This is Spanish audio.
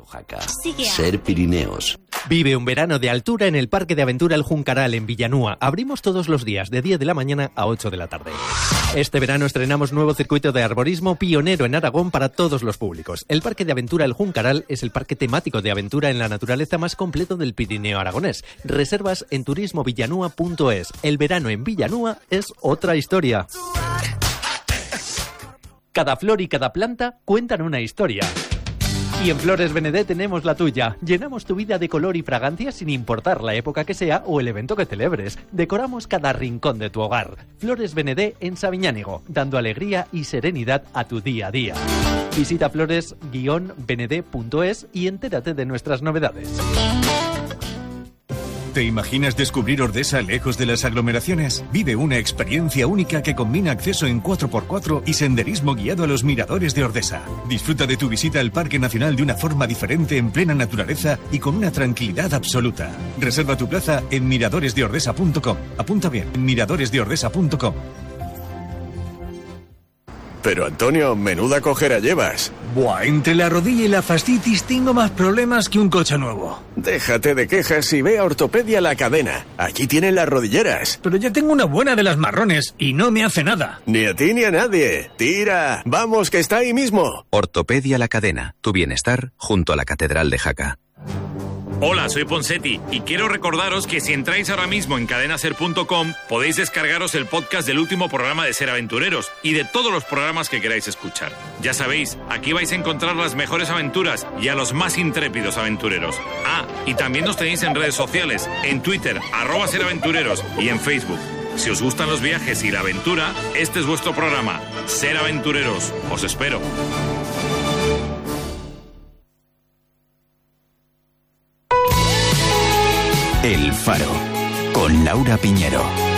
Jaca. Ser Pirineos. Vive un verano de altura en el Parque de Aventura El Juncaral en Villanúa. Abrimos todos los días de 10 de la mañana a 8 de la tarde. Este verano estrenamos nuevo circuito de arborismo pionero en Aragón para todos los públicos. El Parque de Aventura El Juncaral es el parque temático de aventura en la naturaleza más completo del Pirineo aragonés. Reservas en turismovillanúa.es. El verano en Villanúa es otra historia. Cada flor y cada planta cuentan una historia. Y en Flores Benedé tenemos la tuya. Llenamos tu vida de color y fragancia sin importar la época que sea o el evento que celebres. Decoramos cada rincón de tu hogar. Flores Benedé en Sabiñánigo, dando alegría y serenidad a tu día a día. Visita flores-benedé.es y entérate de nuestras novedades. ¿Te imaginas descubrir Ordesa lejos de las aglomeraciones? Vive una experiencia única que combina acceso en 4x4 y senderismo guiado a los miradores de Ordesa. Disfruta de tu visita al Parque Nacional de una forma diferente, en plena naturaleza y con una tranquilidad absoluta. Reserva tu plaza en miradoresdeordesa.com. Apunta bien, miradoresdeordesa.com. Pero Antonio, menuda cojera llevas. Buah, entre la rodilla y la fascitis tengo más problemas que un coche nuevo. Déjate de quejas y ve a Ortopedia La Cadena. Allí tienen las rodilleras. Pero ya tengo una buena de las marrones y no me hace nada. Ni a ti ni a nadie. Tira, vamos que está ahí mismo. Ortopedia La Cadena, tu bienestar junto a la Catedral de Jaca. Hola, soy Ponseti y quiero recordaros que si entráis ahora mismo en cadenaser.com podéis descargaros el podcast del último programa de Ser Aventureros y de todos los programas que queráis escuchar. Ya sabéis, aquí vais a encontrar las mejores aventuras y a los más intrépidos aventureros. Ah, y también nos tenéis en redes sociales, en Twitter, @seraventureros y en Facebook. Si os gustan los viajes y la aventura, este es vuestro programa, Ser Aventureros. Os espero. El Faro, con Laura Piñero.